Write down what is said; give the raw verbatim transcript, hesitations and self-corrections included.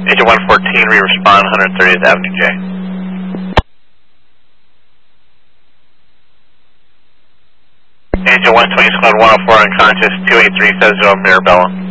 Agent one fourteen, re-respond, one thirtieth Avenue J. Agent one twenty, Squad one oh four, unconscious, two eight three seven zero Mirabella.